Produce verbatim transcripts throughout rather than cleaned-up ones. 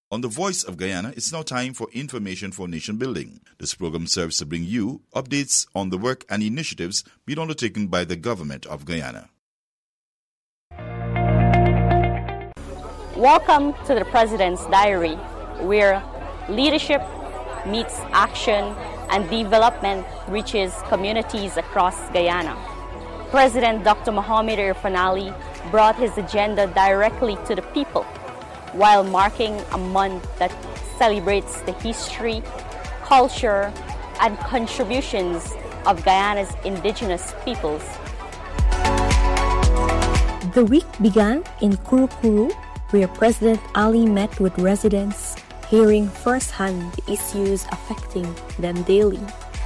On the Voice of Guyana, it's now time for Information for Nation Building. This program serves to bring you updates on the work and initiatives being undertaken by the government of Guyana. Welcome to the President's Diary, where leadership meets action and development reaches communities across Guyana. President Doctor Mohamed Irfaan Ali brought his agenda directly to the people, while marking a month that celebrates the history, culture, and contributions of Guyana's indigenous peoples. The week began in Kurukuru, where President Ali met with residents, hearing firsthand the issues affecting them daily.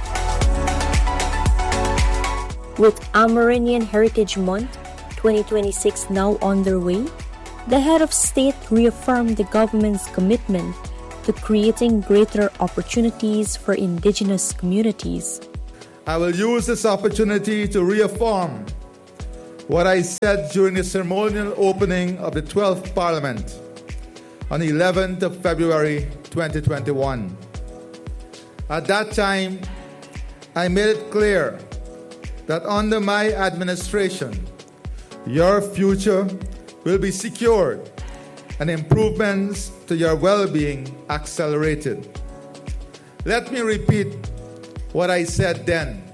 With Amerindian Heritage Month twenty twenty-six now underway, the head of state reaffirmed the government's commitment to creating greater opportunities for indigenous communities. I will use this opportunity to reaffirm what I said during the ceremonial opening of the twelfth Parliament on the eleventh of February twenty twenty-one. At that time, I made it clear that under my administration, your future will be secured and improvements to your well-being accelerated. Let me repeat what I said then.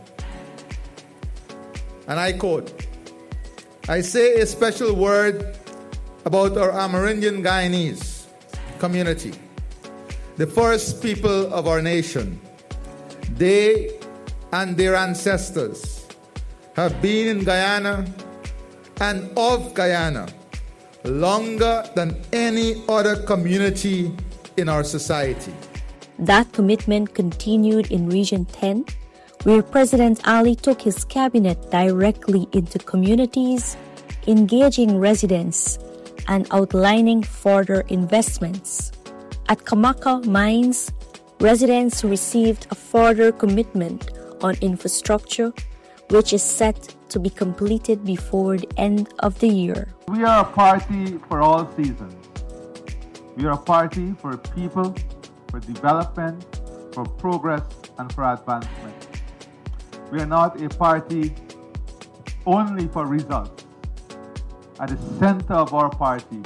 And I quote, I say a special word about our Amerindian Guyanese community, the first people of our nation. They and their ancestors have been in Guyana and of Guyana longer than any other community in our society. That commitment continued in Region ten, where President Ali took his cabinet directly into communities, engaging residents and outlining further investments. At Kamaka Mines, residents received a further commitment on infrastructure, which is set to be completed before the end of the year. We are a party for all seasons. We are a party for people, for development, for progress, and for advancement. We are not a party only for results. At the center of our party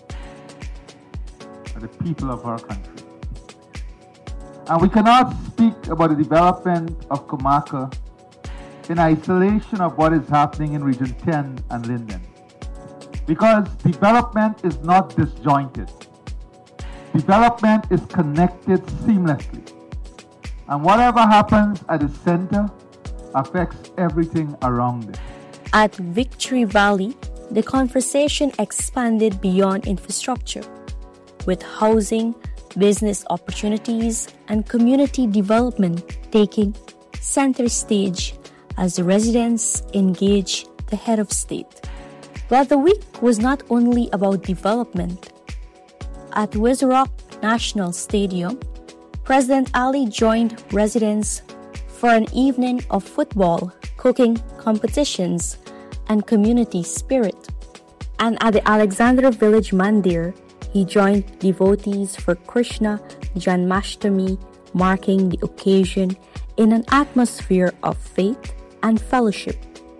are the people of our country. And we cannot speak about the development of Kamaka in isolation of what is happening in Region ten and Linden. Because development is not disjointed. Development is connected seamlessly. And whatever happens at the center affects everything around it. At Victory Valley, the conversation expanded beyond infrastructure, with housing, business opportunities, and community development taking center stage as the residents engage the head of state. But the week was not only about development. At Wizarok National Stadium, President Ali joined residents for an evening of football, cooking competitions, and community spirit. And at the Alexandra Village Mandir, he joined devotees for Krishna Janmashtami, marking the occasion in an atmosphere of faith and fellowship.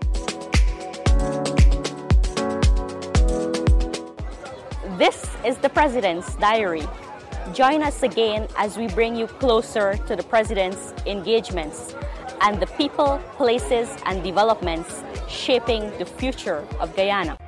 This is the President's Diary. Join us again as we bring you closer to the President's engagements and the people, places, and developments shaping the future of Guyana.